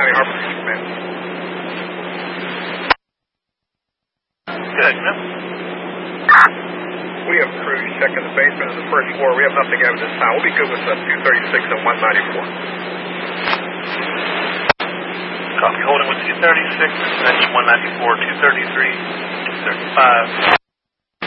County Harbor Beach Command. Good, no? We have crews checking the basement of the first floor. We have nothing at this time. We'll be good with 236 and 194. Copy, holding with 236, extension 194, 233, 235.